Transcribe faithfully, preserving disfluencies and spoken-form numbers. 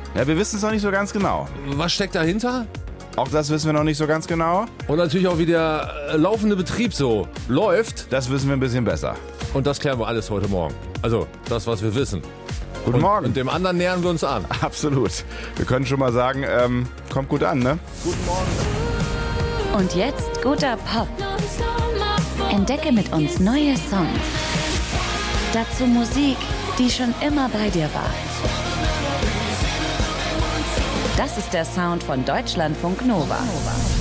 Ja, wir wissen es noch nicht so ganz genau. Was steckt dahinter? Auch das wissen wir noch nicht so ganz genau. Und natürlich auch, wie der äh, laufende Betrieb so läuft. Das wissen wir ein bisschen besser. Und das klären wir alles heute Morgen. Also, das, was wir wissen. Guten und, Morgen. Und dem anderen nähern wir uns an. Absolut. Wir können schon mal sagen, ähm, kommt gut an, ne? Guten Morgen. Und jetzt guter Pop. Entdecke mit uns neue Songs. Dazu Musik, die schon immer bei dir war. Das ist der Sound von Deutschlandfunk Nova.